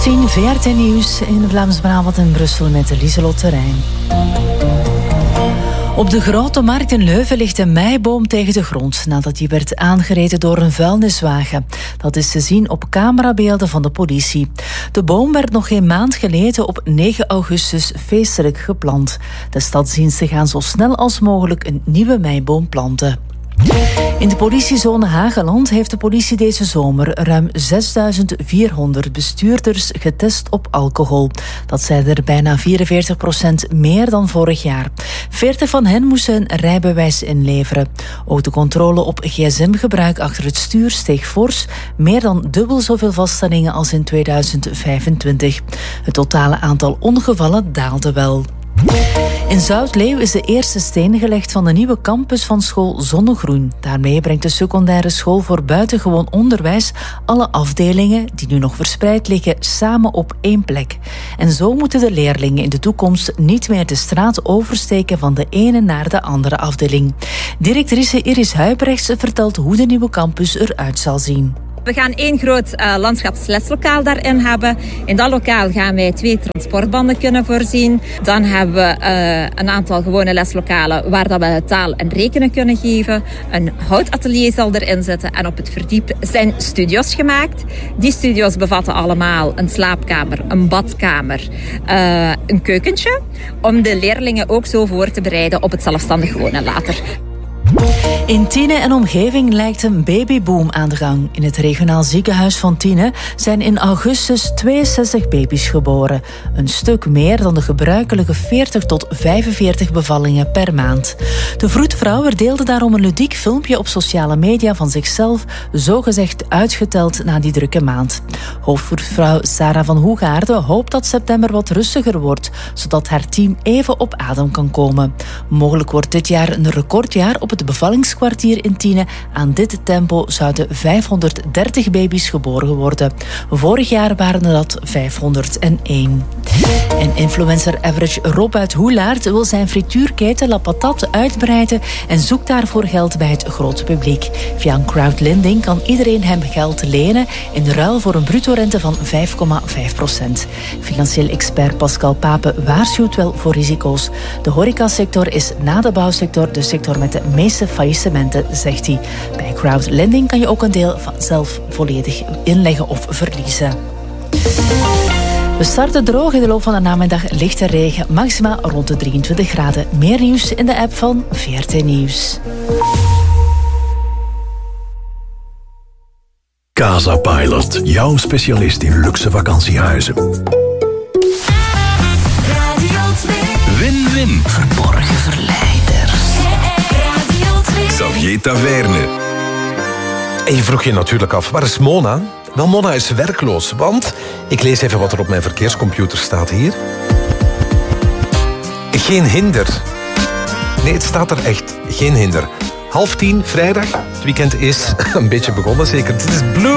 10, VRT Nieuws in Vlaams-Brabant en Brussel met Lieselot Terrein. Op de Grote Markt in Leuven ligt een meiboom tegen de grond nadat die werd aangereden door een vuilniswagen. Dat is te zien op camerabeelden van de politie. De boom werd nog geen maand geleden op 9 augustus feestelijk geplant. De stadsdiensten gaan zo snel als mogelijk een nieuwe meiboom planten. In de politiezone Hageland heeft de politie deze zomer ruim 6.400 bestuurders getest op alcohol. Dat zijn er bijna 44% meer dan vorig jaar. 40 van hen moesten een rijbewijs inleveren. Ook de controle op gsm-gebruik achter het stuur steeg fors, meer dan dubbel zoveel vaststellingen als in 2025. Het totale aantal ongevallen daalde wel. In Zoutleeuw is de eerste steen gelegd van de nieuwe campus van school Zonnegroen. Daarmee brengt de secundaire school voor buitengewoon onderwijs alle afdelingen die nu nog verspreid liggen samen op één plek. En zo moeten de leerlingen in de toekomst niet meer de straat oversteken van de ene naar de andere afdeling. Directrice Iris Huybrechts vertelt hoe de nieuwe campus eruit zal zien. We gaan 1 groot landschapsleslokaal daarin hebben. In dat lokaal gaan wij 2 transportbanden kunnen voorzien. Dan hebben we een aantal gewone leslokalen waar dat we taal en rekenen kunnen geven. Een houtatelier zal erin zitten en op het verdiep zijn studio's gemaakt. Die studio's bevatten allemaal een slaapkamer, een badkamer, een keukentje. Om de leerlingen ook zo voor te bereiden op het zelfstandig wonen later. In Tiene en omgeving lijkt een babyboom aan de gang. In het regionaal ziekenhuis van Tiene zijn in augustus 62 baby's geboren. Een stuk meer dan de gebruikelijke 40 tot 45 bevallingen per maand. De vroedvrouw deelde daarom een ludiek filmpje op sociale media van zichzelf, zogezegd uitgeteld na die drukke maand. Hoofdvroedvrouw Sarah van Hoegaarde hoopt dat september wat rustiger wordt, zodat haar team even op adem kan komen. Mogelijk wordt dit jaar een recordjaar op het bevallingskwartier in Tiene. Aan dit tempo zouden 530 baby's geboren worden. Vorig jaar waren dat 501. En influencer Average Rob uit Hoelaert wil zijn frituurketen La Patate uitbreiden en zoekt daarvoor geld bij het grote publiek. Via een crowdlending kan iedereen hem geld lenen in ruil voor een bruto-rente van 5,5%. Financieel expert Pascal Pape waarschuwt wel voor risico's. De horecasector is na de bouwsector de sector met de meeste faillissementen, zegt hij. Bij crowdlending kan je ook een deel van zelf volledig inleggen of verliezen. We starten droog. In de loop van de namiddag lichte regen, maxima rond de 23 graden. Meer nieuws in de app van VRT Nieuws. Casa Pilot, jouw specialist in luxe vakantiehuizen. Win-win. Verborgen verleiders. Xavier Taverne. En je vroeg je natuurlijk af, waar is Mona? Wel, Mona is werkloos, want ik lees even wat er op mijn verkeerscomputer staat hier. Geen hinder. Nee, het staat er echt. Geen hinder. 9:30, vrijdag. Het weekend is een beetje begonnen, zeker. Dit is Blue.